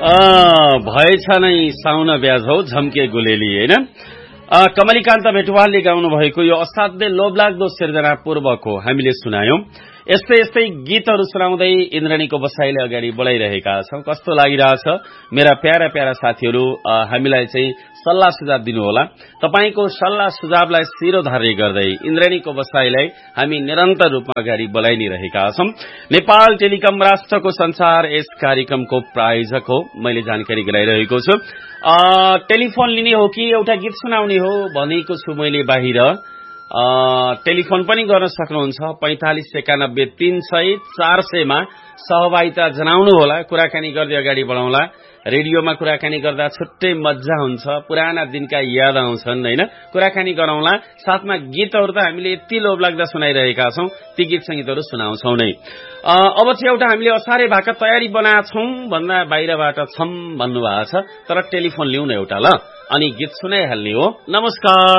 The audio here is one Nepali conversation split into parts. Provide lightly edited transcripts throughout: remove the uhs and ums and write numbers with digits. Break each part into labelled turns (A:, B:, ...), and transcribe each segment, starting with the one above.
A: भएछ नै साउन ब्याज हौ झम्के गुलेली हैन। कमलीकान्त भेटुवालले गाउनु भएको यो असाध्यै लोभलाग्दो सिर्जना पूर्वको हामीले सुनायौं। यस्तै यस्तै गीतहरू सुनाउँदै इन्द्रणीको बसाइले अगाडि बढाइरहेका छौं। कस्तो लागिरहेछ मेरा प्यारा प्यारा साथीहरू, हामीलाई चाहिँ सल्लाह सुझाव दिनुहोला। तपाईको सल्लाह सुझावलाई शिरोधार्य गर्दै इन्द्रणीको बसाइलाई हामी निरन्तर रूपमा अगाडि बढाइ नै रहेका छौं। नेपाल टेलिकम राष्ट्रको संचार यस कार्यक्रमको प्रायोजक हो, मैले जानकारी गराइरहेको छु। टेलिफोन लिने हो कि एउटा गीत सुनाउने हो भनेको छु मैले बाहिर। टेलिफोन पनि गर्न सक्नुहुन्छ 45 91 300 400 मा सहभागिता जनाउनु होला। कुराकानी गर्दै अगाडि बढाउँला। रेडियोमा कुराकानी गर्दा छुट्टै मजा हुन्छ, पुराना दिनका याद आउँछन् हैन। कुराकानी गरौँला, साथमा गीतहरू त हामीले यति लोभलाग्दा सुनाइरहेका छौं, ती गीत संगीतहरू सुनाउँछौं नै। अब चाहिँ एउटा हामीले असारे भाका तयारी बनाछौं भन्दा बाहिरबाट छम भन्नुभएको छ, तर टेलिफोन लिउँ न एउटा ल, अनि गीत सुनाइहाल्ने हो। नमस्कार,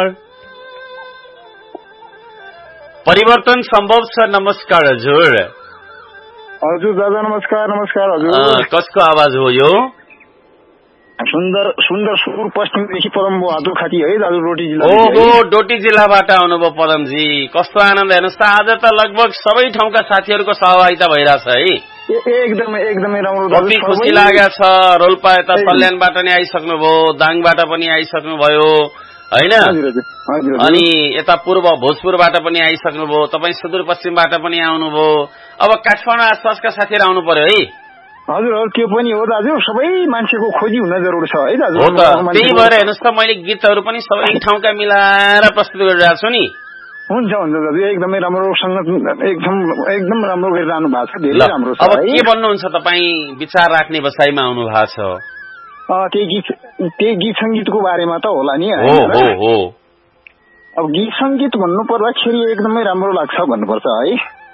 A: परिवर्तन सम्भव छ। नमस्कार हजुर।
B: हजुर दादा नमस्कार। नमस्कार हजुर।
A: कसको आवाज हो यो?
B: सुन्दर सुन्दर सुदूर पश्चिमदेखि पदम बहादुर खाती है दाजु, डोटी जिल्ला।
A: ओहो, डोटी जिल्लाबाट आउनुभयो पदमजी, कस्तो आनन्द। हेर्नुहोस् त आज त लगभग सबै ठाउँका साथीहरूको सहभागिता भइरहेछ है।
B: एकदमै एकदमै राम्रो
A: दाजु, खुसी लागेको छ। रोल्पा यता सल्यानबाट नि आइसक्नुभयो, दाङबाट पनि आइसक्नुभयो हैन, अनि यता पूर्व भोजपुरबाट पनि आइसक्नुभयो, तपाई सुदूरपश्चिमबाट पनि आउनुभयो। अब काठमाडौँ आसपासका साथीहरू आउनु पर्यो है।
B: हजुर त्यो पनि हो दाजु, सबै मान्छेको खोजी हुन जरुरी छ है दाजु।
A: हो त, त्यही भएर हेर्नुहोस् त मैले गीतहरू पनि सबै ठाउँका मिलाएर प्रस्तुत गरिरहेको छु नि।
B: हुन्छ हुन्छ दाजु, एकदमै राम्रोसँग एकदम राम्रो गरिरहनु भएको छ, धेरै राम्रो छ।
A: अब के भन्नुहुन्छ तपाई? विचार राख्ने बसाइमा आउनु भएको छ।
B: त्यही गीत संगीतको बारेमा त होला नि।
A: हो।
B: अब गीत संगीत भन्नु पर्दाखेरि एकदमै राम्रो लाग्छ भन्नुपर्छ है।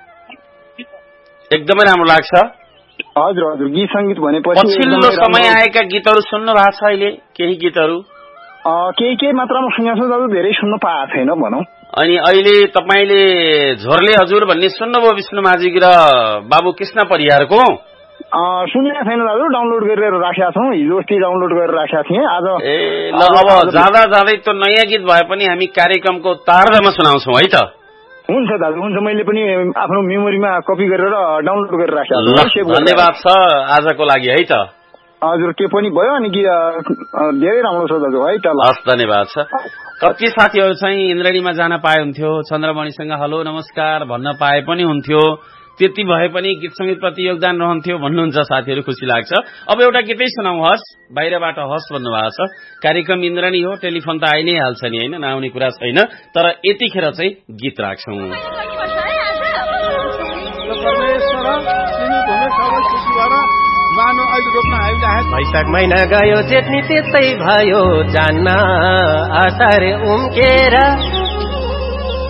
A: एकदमै राम्रो लाग्छ।
B: हजुर हजुर, गीत संगीत भनेपछि
A: पछिल्लो समय आएका गीतहरू सुन्नु भएको छ अहिले? केही गीतहरू
B: केही मात्रामा सुनेको छु दाजु, धेरै सुन्न पाएको छैन भनौँ।
A: अनि अहिले तपाईले झोरले हजुर भन्ने सुन्नुभयो विष्णु माझी र बाबु कृष्ण परियारको?
B: सुनेको छैन दाजु, डाउनलोड गरेर राखेका छौँ, हिजो अस्ति डाउनलोड गरेर राखेका थिएँ। आज
A: ल अब जाँदा जाँदै त्यो नयाँ गीत भए पनि हामी कार्यक्रमको तार्दामा सुनाउँछौँ है त।
B: हुन्छ दाजु, हुन्छ। मैले पनि आफ्नो मेमोरीमा कपी गरेर डाउनलोड गरेर राखेको छु।
A: धन्यवाद छ आजको लागि है त।
B: हजुर, के पनि भयो अनि धेरै राम्रो छ दाजु है त।
A: हस्, धन्यवाद छ। कति साथीहरू चाहिँ इन्द्रणीमा जान पाए हुन्थ्यो, चन्द्रमणिसँग हेलो नमस्कार भन्न पाए पनि हुन्थ्यो, त्यति भए पनि गीत संगीत प्रति योगदान रहन्थ्यो भन्नुहुन्छ साथीहरू, खुसी लाग्छ। अब एउटा गीतै सुनाउँ, हस् बाहिरबाट हस् भन्नुभएको छ। कार्यक्रम इन्द्रणी हो, टेलिफोन त आइ नै हाल्छ नि हैन, नआउने कुरा छैन, तर यतिखेर चाहिँ गीत राख्छौँ।
C: वैशाख महिना गयो, जेठ नि त्यस्तै भयो, जान्न आसारे उम्केर